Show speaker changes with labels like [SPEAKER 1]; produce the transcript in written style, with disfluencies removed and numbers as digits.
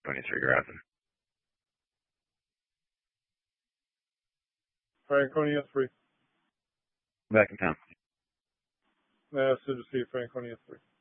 [SPEAKER 1] 23 Horizon.
[SPEAKER 2] Franconia 3.
[SPEAKER 1] Back in town.
[SPEAKER 2] City, Franconia 3.